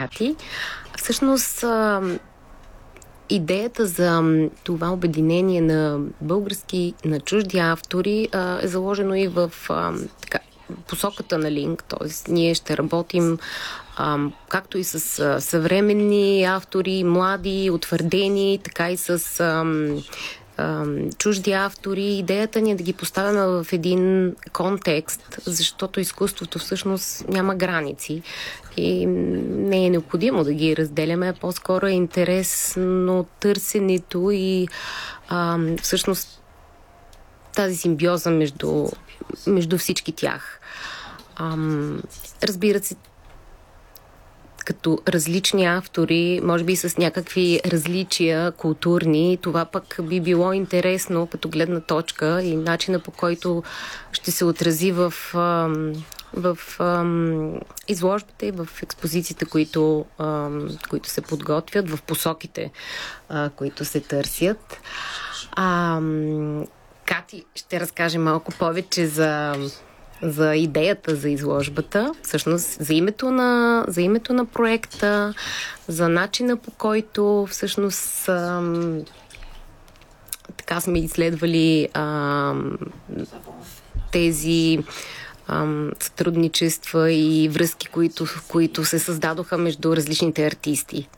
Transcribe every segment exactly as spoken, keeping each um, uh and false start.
Кати. Всъщност идеята за това обединение на български, на чужди автори е заложено и в така, посоката на Линк, т.е. ние ще работим а, както и с а, съвременни автори, млади, утвърдени, така и с а, а, чужди автори. Идеята ни е да ги поставяме в един контекст, защото изкуството всъщност няма граници и не е необходимо да ги разделяме, по-скоро е интересно търсенето и а, всъщност тази симбиоза между, между всички тях. Ам, разбира се, като различни автори, може би с някакви различия културни, това пък би било интересно като гледна точка и начина, по който ще се отрази в, в изложбите и в експозициите, които, които се подготвят, в посоките, които се търсят. А, Кати ще разкаже малко повече за, за идеята за изложбата, всъщност за името на, за името на проекта, за начина, по който всъщност ам, така сме изследвали ам, тези ам, сътрудничества и връзки, които, които се създадоха между различните артисти.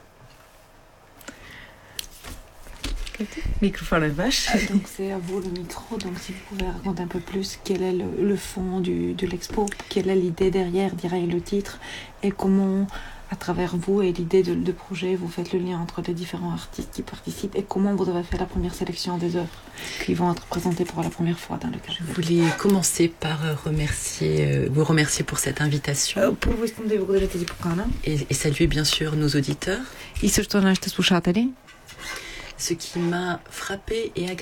Microphone est vache. Donc c'est à vous le micro, donc si vous pouvez raconter un peu plus quel est le, le fond du, de l'expo, quelle est l'idée derrière, direct le titre, et comment, à travers vous et l'idée de, de projet, vous faites le lien entre les différents artistes qui participent, et comment vous avez fait la première sélection des œuvres qui vont être présentées pour la première fois dans le cadre. Je voulais commencer par remercier, vous remercier pour cette invitation. Първо искам да ви благодаря тази покана. Et, et saluer bien sûr nos auditeurs. И също нашите слушатели. Ce qui m'a frappé et agréé